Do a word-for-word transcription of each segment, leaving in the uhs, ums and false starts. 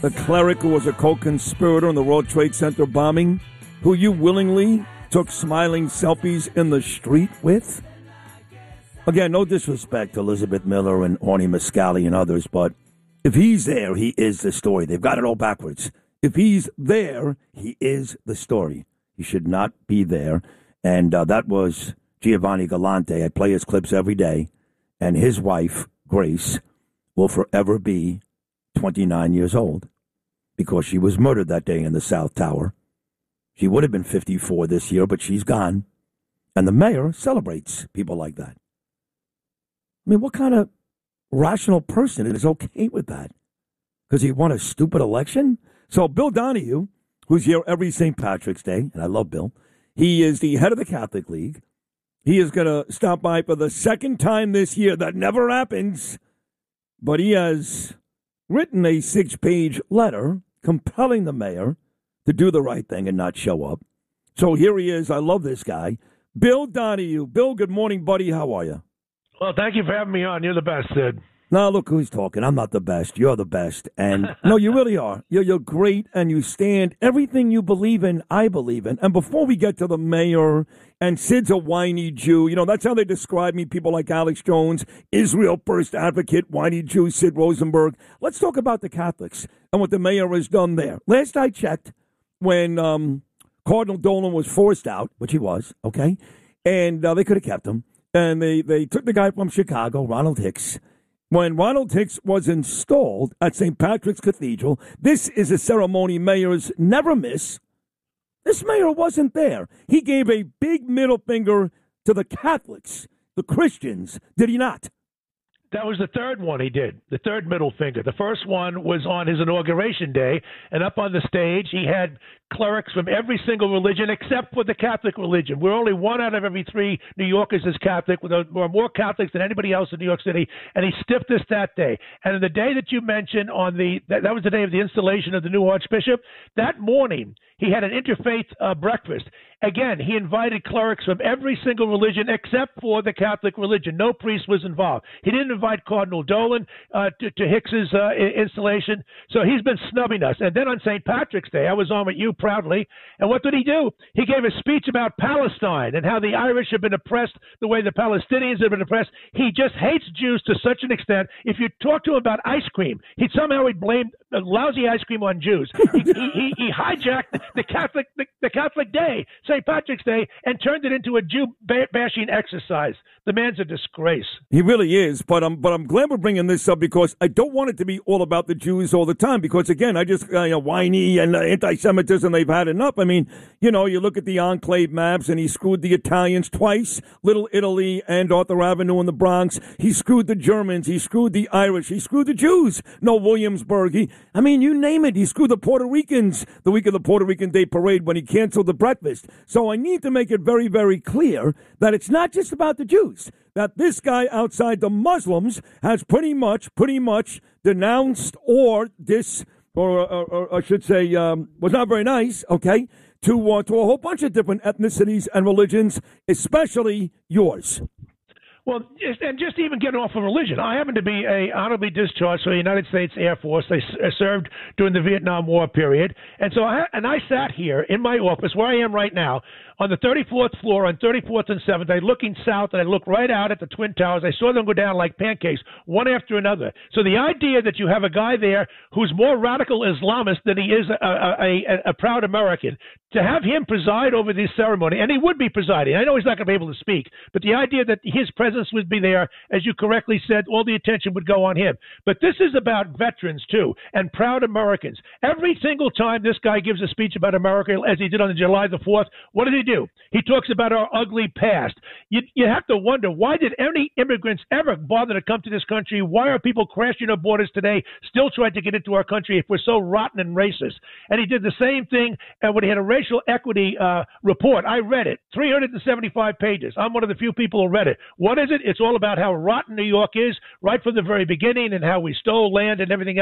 the cleric who was a co-conspirator in the World Trade Center bombing, who you willingly took smiling selfies in the street with? Again, no disrespect to Elizabeth Miller and Orny Mascali and others, but if he's there, he is the story. They've got it all backwards. If he's there, he is the story. He should not be there. And uh, that was Giovanni Galante. I play his clips every day. And his wife, Grace, will forever be twenty-nine years old because she was murdered that day in the South Tower. She would have been fifty-four this year, but she's gone. And the mayor celebrates people like that. I mean, what kind of rational person is okay with that? Because he won a stupid election? So Bill Donahue, who's here every Saint Patrick's Day, and I love Bill, he is the head of the Catholic League. He is going to stop by for the second time this year. That never happens. But he has written a six-page letter compelling the mayor to do the right thing and not show up. So here he is. I love this guy. Bill Donahue. Bill, good morning, buddy. How are you? Well, thank you for having me on. You're the best, Sid. Now, look who's talking. I'm not the best. You're the best. And no, you really are. You're, you're great, and you stand. Everything you believe in, I believe in. And before we get to the mayor, and Sid's a whiny Jew, you know, that's how they describe me, people like Alex Jones, Israel First Advocate, whiny Jew, Sid Rosenberg. Let's talk about the Catholics and what the mayor has done there. Last I checked, when um, Cardinal Dolan was forced out, which he was, okay, and uh, they could have kept him, and they, they took the guy from Chicago, Ronald Hicks. When Ronald Hicks was installed at Saint Patrick's Cathedral, this is a ceremony mayors never miss. This mayor wasn't there. He gave a big middle finger to the Catholics, the Christians, did he not? That was the third one he did, the third middle finger. The first one was on his inauguration day, and up on the stage he had clerics from every single religion except for the Catholic religion. We're only one out of every three New Yorkers is Catholic. There are more Catholics than anybody else in New York City, and he stiffed us that day. And on the day that you mentioned, on the that, that was the day of the installation of the new Archbishop, that morning he had an interfaith uh, breakfast. Again, he invited clerics from every single religion except for the Catholic religion. No priest was involved. He didn't invite Cardinal Dolan uh, to, to Hicks's uh, installation, so he's been snubbing us. And then on Saint Patrick's Day, I was on with you proudly, and what did he do? He gave a speech about Palestine and how the Irish have been oppressed the way the Palestinians have been oppressed. He just hates Jews to such an extent. If you talk to him about ice cream, he somehow he'd blame lousy ice cream on Jews. He, he, he, he hijacked the Catholic the, the Catholic Day, Saint Patrick's Day, and turned it into a Jew bashing exercise. The man's a disgrace. He really is, but I'm but I'm glad we're bringing this up because I don't want it to be all about the Jews all the time. Because again, I just uh, you know, whiny and uh, anti-Semitism, they've had enough. I mean, you know, you look at the enclave maps, and he screwed the Italians twice, Little Italy and Arthur Avenue in the Bronx. He screwed the Germans. He screwed the Irish. He screwed the Jews. No Williamsburg. He, I mean, you name it. He screwed the Puerto Ricans the week of the Puerto Rican Day Parade when he canceled the breakfast. So I need to make it very, very clear that it's not just about the Jews. That this guy outside the Muslims has pretty much, pretty much denounced or dis, or, or, or I should say, um, was not very nice, okay, to uh, to a whole bunch of different ethnicities and religions, especially yours. Well, and just even getting off of religion, I happen to be a honorably discharged from the United States Air Force. I served during the Vietnam War period, and so I and I sat here in my office where I am right now on the thirty-fourth floor on thirty-fourth and seventh. I looking south, and I look right out at the Twin Towers. I saw them go down like pancakes, one after another. So the idea that you have a guy there who's more radical Islamist than he is a, a, a, a proud American, to have him preside over this ceremony, and he would be presiding. I know he's not going to be able to speak, but the idea that his presence would be there, as you correctly said, all the attention would go on him. But this is about veterans, too, and proud Americans. Every single time this guy gives a speech about America, as he did on July the fourth, what did he do? He talks about our ugly past. You, you have to wonder, why did any immigrants ever bother to come to this country? Why are people crashing our borders today, still trying to get into our country if we're so rotten and racist? And he did the same thing uh, when he had a racial equity uh, report. I read it, three hundred seventy-five pages. I'm one of the few people who read it. What is it? It's all about how rotten New York is right from the very beginning and how we stole land and everything else.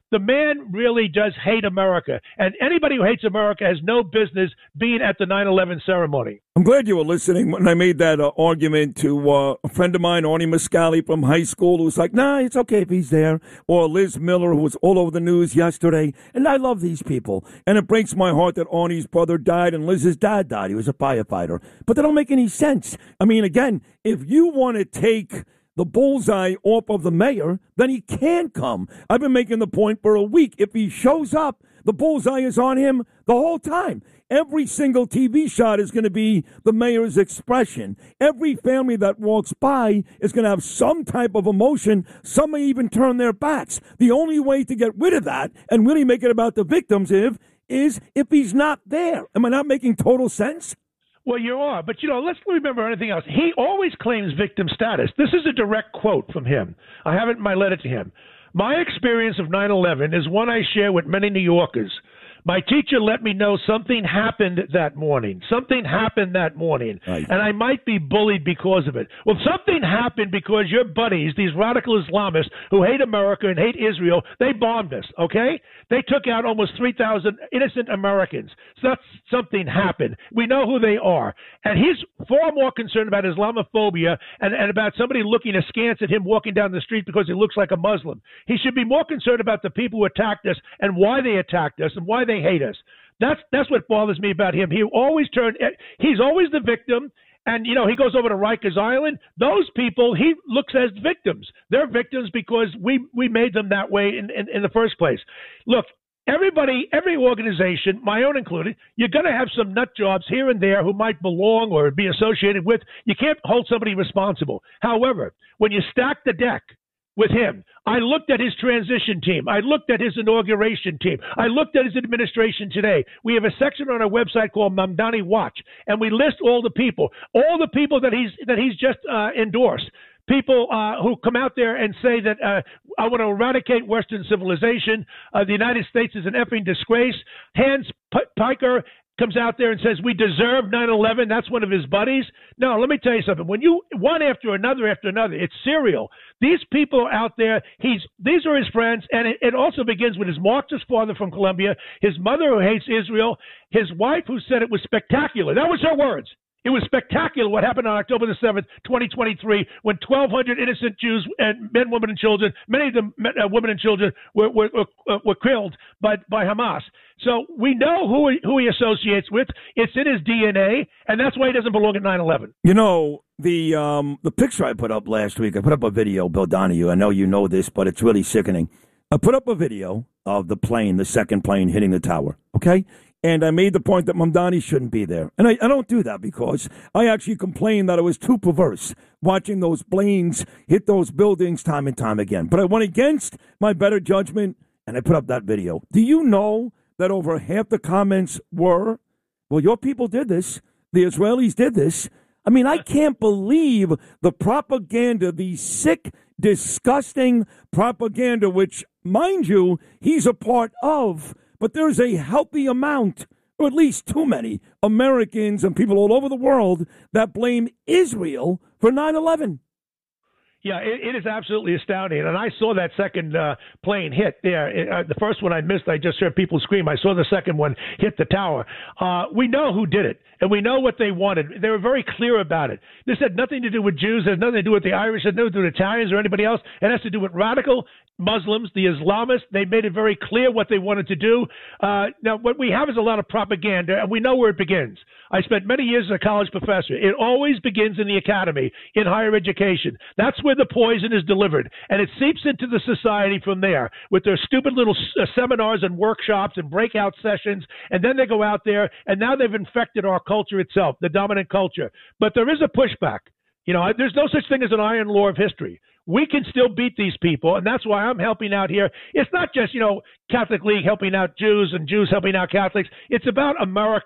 the man really does hate America. And anybody who hates America has no business being at the nine eleven ceremony. I'm glad you were listening when I made that uh, argument to uh, a friend of mine, Arnie Muscali from high school, who was like, nah, it's okay if he's there. Or Liz Miller, who was all over the news yesterday. And I love these people. And it breaks my heart that Arnie's brother died and Liz's dad died. He was a firefighter. But they don't make any sense. I mean, again, if you want to take the bullseye off of the mayor, then he can come. I've been making the point for a week. If he shows up, the bullseye is on him the whole time. Every single T V shot is going to be the mayor's expression. Every family that walks by is going to have some type of emotion. Some may even turn their backs. The only way to get rid of that and really make it about the victims if, is if he's not there. Am I not making total sense? Well, you are, but, you know, let's remember anything else. He always claims victim status. This is a direct quote from him. I have it in my letter to him. My experience of nine eleven is one I share with many New Yorkers. My teacher let me know something happened that morning. Something happened that morning. Right. And I might be bullied because of it. Well, something happened because your buddies, these radical Islamists who hate America and hate Israel, they bombed us, okay? They took out almost three thousand innocent Americans. So that's something happened. We know who they are. And he's far more concerned about Islamophobia and, and about somebody looking askance at him walking down the street because he looks like a Muslim. He should be more concerned about the people who attacked us and why they attacked us and why they hate us. That's that's what bothers me about him. He always turned. He's always the victim, and you know he goes over to Rikers Island. Those people he looks as victims. They're victims because we we made them that way in in, in the first place. Look, everybody, every organization, my own included, you're going to have some nut jobs here and there who might belong or be associated with. You can't hold somebody responsible. However, when you stack the deck with him, I looked at his transition team. I looked at his inauguration team. I looked at his administration today. We have a section on our website called Mamdani Watch, and we list all the people, all the people that he's that he's just uh, endorsed. People uh, who come out there and say that uh, I want to eradicate Western civilization. Uh, the United States is an effing disgrace. Hans P- Piker comes out there and says we deserve nine eleven. That's one of his buddies. No, let me tell you something. When you one after another after another, it's serial. These people are out there. He's these are his friends, and it, it also begins with his Marxist father from Colombia, his mother who hates Israel, his wife who said it was spectacular. That was her words. It was spectacular what happened on October the seventh, twenty twenty-three, when twelve hundred innocent Jews and men, women, and children, many of them uh, women and children, were were, were, were killed by, by Hamas. So we know who he, who he associates with. It's in his D N A, and that's why he doesn't belong at nine eleven. You know, the um, the picture I put up last week, I put up a video, Bill Donahue. I know you know this, but it's really sickening. I put up a video of the plane, the second plane hitting the tower, okay? And I made the point that Mamdani shouldn't be there. And I, I don't do that because I actually complained that it was too perverse watching those planes hit those buildings time and time again. But I went against my better judgment, and I put up that video. Do you know that over half the comments were, well, your people did this. The Israelis did this. I mean, I can't believe the propaganda, the sick, disgusting propaganda, which, mind you, he's a part of. But there's a healthy amount, or at least too many, Americans and people all over the world that blame Israel for nine eleven. Yeah, it, it is absolutely astounding. And I saw that second uh, plane hit there. It, uh, the first one I missed, I just heard people scream. I saw the second one hit the tower. Uh, we know who did it, and we know what they wanted. They were very clear about it. This had nothing to do with Jews. It has nothing to do with the Irish. It has nothing to do with Italians or anybody else. It has to do with radical Muslims, the Islamists. They made it very clear what they wanted to do. Uh, now, what we have is a lot of propaganda, and we know where it begins. I spent many years as a college professor. It always begins in the academy, in higher education. That's where the poison is delivered, and it seeps into the society from there with their stupid little uh, seminars and workshops and breakout sessions, and then they go out there, and now they've infected our culture itself, the dominant culture. But there is a pushback. You know, there's no such thing as an iron law of history. We can still beat these people, and that's why I'm helping out here. It's not just, you know, Catholic League helping out Jews and Jews helping out Catholics. It's about America.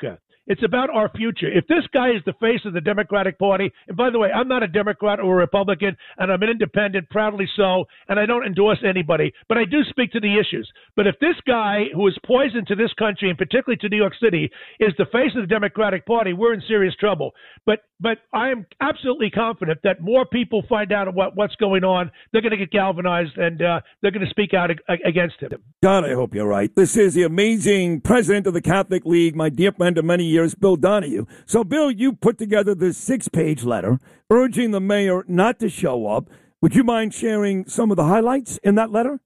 It's about our future. If this guy is the face of the Democratic Party, and by the way, I'm not a Democrat or a Republican, and I'm an independent, proudly so, and I don't endorse anybody, but I do speak to the issues. But if this guy who is poison to this country, and particularly to New York City, is the face of the Democratic Party, we're in serious trouble. But but I am absolutely confident that more people find out what, what's going on, they're going to get galvanized, and uh, they're going to speak out ag- against him. God, I hope you're right. This is the amazing president of the Catholic League, my dear friend of many years, Bill Donahue. So, Bill, you put together this six-page letter urging the mayor not to show up. Would you mind sharing some of the highlights in that letter?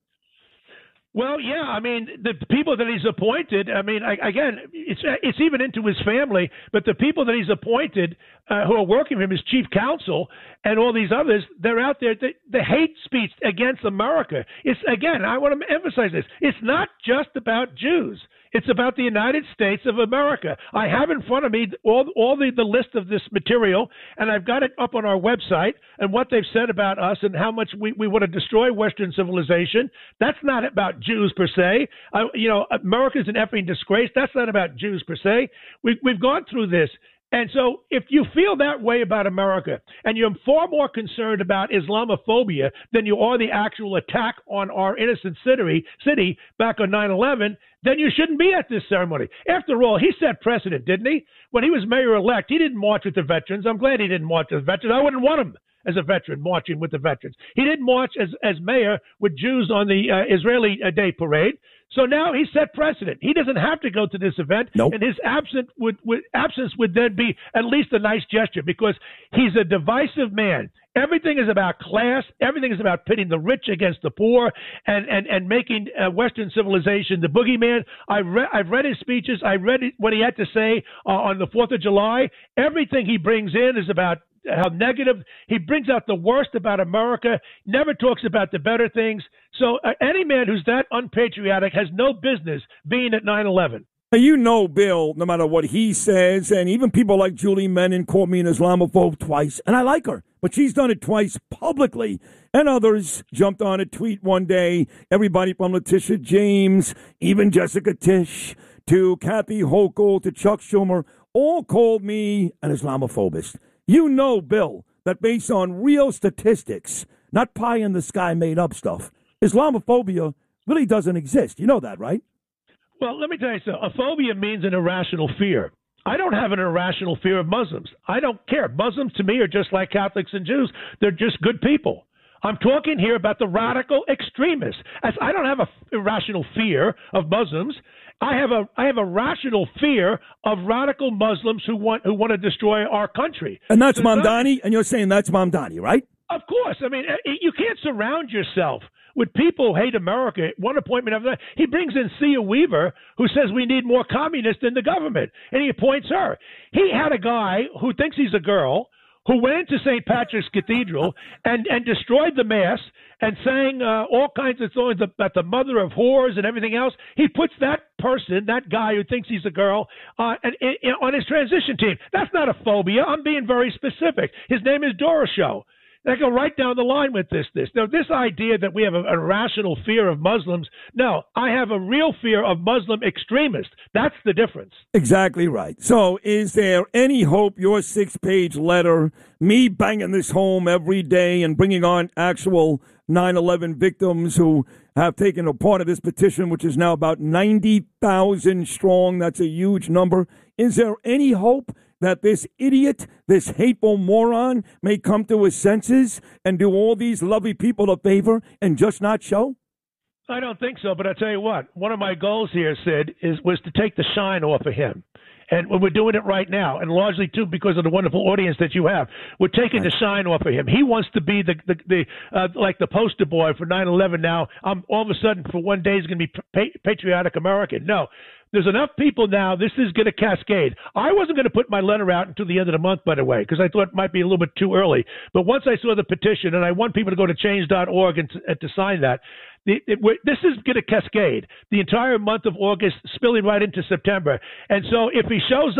Well, yeah, I mean, the people that he's appointed, I mean, I, again, it's it's even into his family, but the people that he's appointed uh, who are working for him, his chief counsel and all these others, they're out there, the, the hate speech against America. It's, again, I want to emphasize this. It's not just about Jews. It's about the United States of America. I have in front of me all, all the, the list of this material, and I've got it up on our website and what they've said about us and how much we, we want to destroy Western civilization. That's not about Jews per se. I, you know, America's an effing disgrace. That's not about Jews per se. We, we've gone through this. And so if you feel that way about America and you're far more concerned about Islamophobia than you are the actual attack on our innocent city, city back on nine eleven, then you shouldn't be at this ceremony. After all, he set precedent, didn't he? When he was mayor-elect, he didn't march with the veterans. I'm glad he didn't march with the veterans. I wouldn't want him as a veteran marching with the veterans. He didn't march as, as mayor with Jews on the uh, Israeli uh, Day Parade. So now he set precedent. He doesn't have to go to this event, nope. and his absence would, would absence would then be at least a nice gesture because he's a divisive man. Everything is about class. Everything is about pitting the rich against the poor and, and, and making uh, Western civilization the boogeyman. I've, re- I've read his speeches. I read what he had to say uh, on the fourth of July. Everything he brings in is about how negative. He brings out the worst about America, never talks about the better things. So uh, any man who's that unpatriotic has no business being at nine eleven. You know, Bill, no matter what he says, and even people like Julie Menin called me an Islamophobe twice, and I like her, but she's done it twice publicly. And others jumped on a tweet one day, everybody from Letitia James, even Jessica Tisch, to Kathy Hochul, to Chuck Schumer, all called me an Islamophobist. You know, Bill, that based on real statistics, not pie-in-the-sky made-up stuff, Islamophobia really doesn't exist. You know that, right? Well, let me tell you something. A phobia means an irrational fear. I don't have an irrational fear of Muslims. I don't care. Muslims, to me, are just like Catholics and Jews. They're just good people. I'm talking here about the radical extremists. As I don't have an irrational fear of Muslims. I have a I have a rational fear of radical Muslims who want who want to destroy our country. And that's so Mamdani, and you're saying that's Mamdani, right? Of course. I mean, you can't surround yourself with people who hate America. One appointment after that, he brings in Sia Weaver, who says we need more communists in the government, and he appoints her. He had a guy who thinks he's a girl who went into Saint Patrick's Cathedral and, and destroyed the Mass and sang uh, all kinds of songs about the mother of whores and everything else. He puts that person, that guy who thinks he's a girl, uh, and, and, on his transition team. That's not a phobia. I'm being very specific. His name is Doroshow. I go right down the line with this. This now, this idea that we have a, a rational fear of Muslims. No, I have a real fear of Muslim extremists. That's the difference. Exactly right. So, is there any hope your six-page letter, me banging this home every day and bringing on actual nine eleven victims who have taken a part of this petition, which is now about ninety thousand strong? That's a huge number. Is there any hope that this idiot, this hateful moron, may come to his senses and do all these lovely people a favor and just not show? I don't think so, but I tell you what, one of my goals here, Sid, is was to take the shine off of him. And we're doing it right now, and largely, too, because of the wonderful audience that you have. We're taking the shine off of him. He wants to be the, the, the uh, like the poster boy for nine eleven now. Um, all of a sudden, for one day, he's going to be pa- patriotic American. No. There's enough people now. This is going to cascade. I wasn't going to put my letter out until the end of the month, by the way, because I thought it might be a little bit too early. But once I saw the petition, and I want people to go to change dot org and to, and to sign that, the, it, this is going to cascade the entire month of August, spilling right into September. And so if he shows up,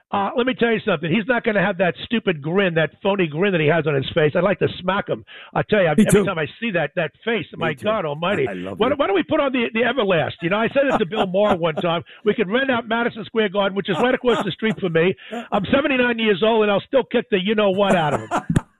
Uh, let me tell you something. He's not going to have that stupid grin, that phony grin that he has on his face. I'd like to smack him. I tell you, every too. time I see that that face, Me my too. God Almighty! I love why, it. why don't we put on the the Everlast? You know, I said it to Bill Maher one time. We could rent out Madison Square Garden, which is right across the street from me. I'm seventy-nine years old, and I'll still kick the you know what out of him.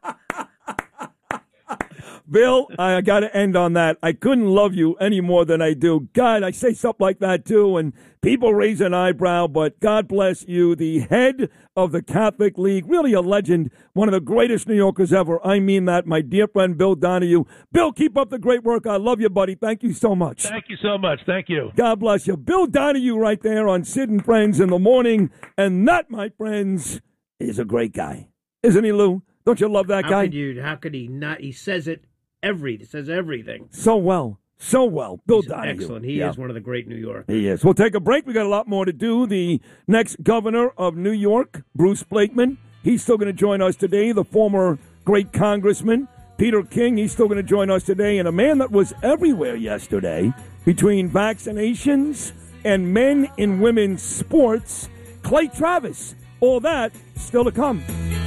Bill, I got to end on that. I couldn't love you any more than I do. God, I say something like that too, and people raise an eyebrow, but God bless you, the head of the Catholic League, really a legend, one of the greatest New Yorkers ever. I mean that, my dear friend Bill Donahue. Bill, keep up the great work. I love you, buddy. Thank you so much. Thank you so much. Thank you. God bless you. Bill Donahue right there on Sid and Friends in the morning, and that, my friends, is a great guy. Isn't he, Lou? Don't you love that How guy? could you? How could he not? He says it every. He says everything. So well. So well. Bill He's Donahue. excellent. He Yeah. is one of the great New York. He is. We'll take a break. We got a lot more to do. The next governor of New York, Bruce Blakeman, he's still going to join us today. The former great congressman, Peter King, he's still going to join us today. And a man that was everywhere yesterday between vaccinations and men and women's sports, Clay Travis. All that still to come.